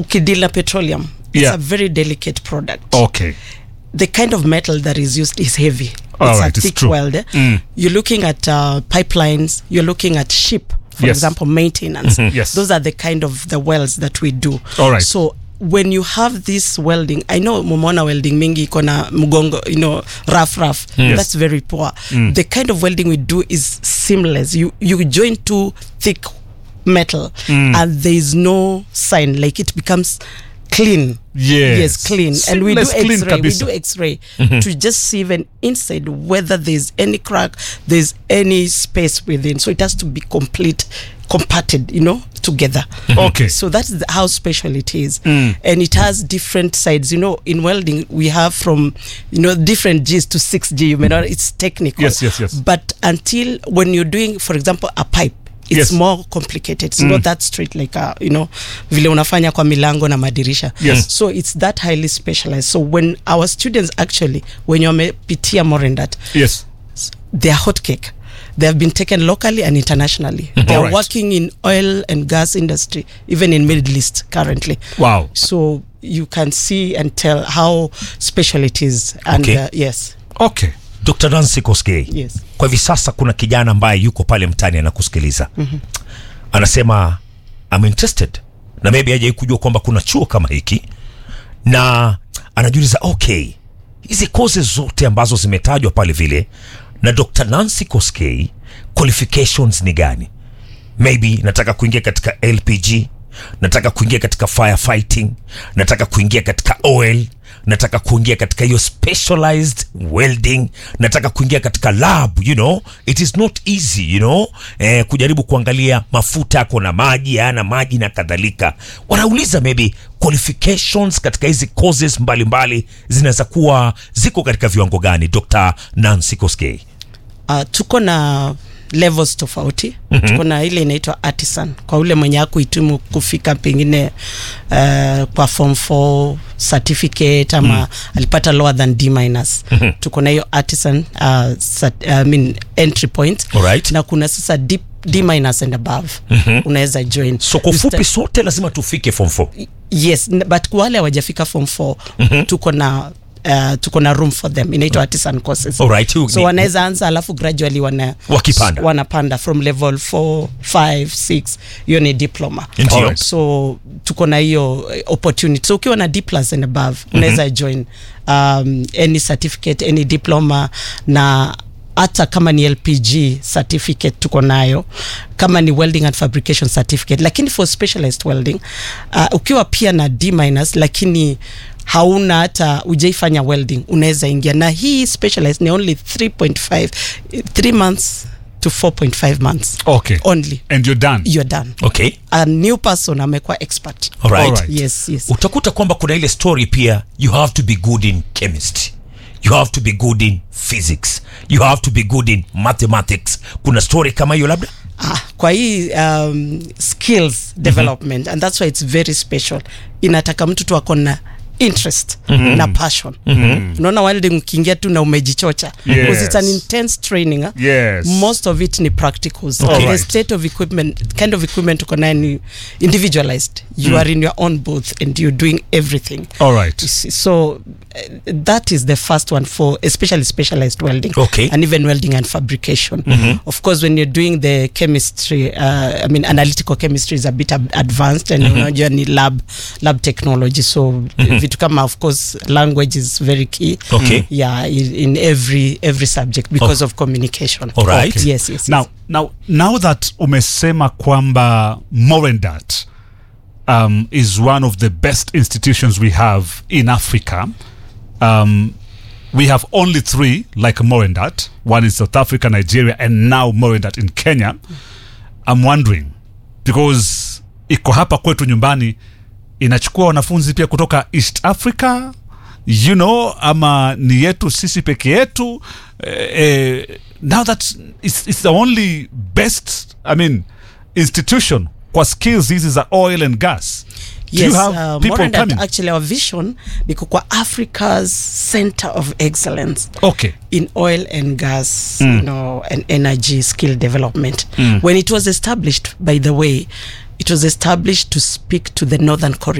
ukidila petroleum, it's a very delicate product. Okay. The kind of metal that is used is heavy. It's a thick weld. You're looking at pipelines, you're looking at ship, for example, maintenance. Yes. Those are the kind of the welds that we do. All right. So when you have this welding, I know mumona welding mingi kona mugongo, rough. Yes. That's very poor. The kind of welding we do is seamless. You join two thick metal and there is no sign, like it becomes clean. Yes, clean. Seamless, and we do clean x-ray. kabisa. We do x-ray to just see even inside whether there's any crack, there's any space within. So it has to be compacted, together. Okay. So that's how special it is. And it has different sides. In welding, we have from, different Gs to 6G. You may not, it's technical. Yes. But until when you're doing, for example, a pipe, it's more complicated. It's not that straight like vile unafanya kwa milango na madirisha. Yes. So it's that highly specialized. So when our students actually, when you're wamepitia Morendat, yes, they are hot cake. They have been taken locally and internationally. They are working in oil and gas industry, even in Middle East currently. Wow. So you can see and tell how special it is. And yes. Okay. Dr. Nancy Kosgei. Yes. Kwa hivi sasa kuna kijana ambaye yuko pale mtani anakusikiliza. Anasema I'm interested. Na maybe hajawahi kujua kwamba kuna chuo kama hiki. Na anajiuliza okay, hizi courses zote ambazo zimetajwa pale vile na Dr. Nancy Kosgei, qualifications ni gani? Maybe nataka kuingia katika LPG, nataka kuingia katika firefighting, nataka kuingia katika oil, nataka kuingia katika hiyo specialized welding, nataka kuingia katika lab, it is not easy, kujaribu kuangalia mafuta yako na maji, yana maji na kadhalika. Wanauliza maybe qualifications katika hizi courses mbalimbali zinaweza kuwa ziko katika viwango gani, Dr. Nancy Kosgei? Tuko na levels tofauti. Tuko na ile inaitwa artisan, kwa ule mwenye hakuhitimu kufika pengine kwa form 4 certificate ama alipata lower than D-. Tuko na hiyo artisan entry point. Alright. Na kuna sasa D- and above. Unaweza join. So kwa ufupi sote lazima tufike form 4. Yes, but kwa wale hawajafika form 4 tuko na room for them, inaitwa artisan courses. Alright. So wanaweza anza alafu gradually wanapanda from level 4, 5, 6. Hiyo ni diploma. So tuko na hiyo opportunity. So ukiwa na D+ and above unaweza join any certificate, any diploma, na hata kama ni LPG certificate tuko nayo, kama ni welding and fabrication certificate. Lakini for specialized welding ukiwa pia na D- lakini hauna hata ujaifanya welding, unaweza ingia. Na hii specialized ni only 3 months to 4.5 months. Okay. Only. And you're done. Okay. A new person amekuwa expert. Alright. Yes. Utakuta kwamba kuna ile story pia, you have to be good in chemistry, you have to be good in physics, you have to be good in mathematics. Kuna story kama hiyo labda? Kwa hii skills development, and that's why it's very special. Inataka mtu tu akona interest na passion. Unaona welding ukiingia tu na umejichocha, because it's an intense training. Most of it ni practicals. The state of equipment, kind of equipment uko nayo ni individualized. You are in your own booth and you're doing everything. All right. So that is the first one for especially specialized welding. Okay. And even welding and fabrication. Of course, when you're doing the chemistry, analytical chemistry is a bit advanced, and unajua ni lab technology. So vitu kama, of course, language is very key. Okay. Yeah, in every subject because of communication. All right. Okay. Yes. Now that umesema kwamba Morendat is one of the best institutions we have in Africa. We have only 3 like Morendat. One in South Africa, Nigeria, and now Morendat in Kenya. I'm wondering, because iko hapa kwetu nyumbani, inachukua wanafunzi pia kutoka East Africa, ama ni yetu sisi peke yetu. Now that it's the only best, institution kwa skills hizi za oil and gas. Do you have people coming? Actually, our vision ni kwa Africa's center of excellence. Okay. In oil and gas, and energy skill development. When it was established, by the way, it was established to speak to the Northern Korea.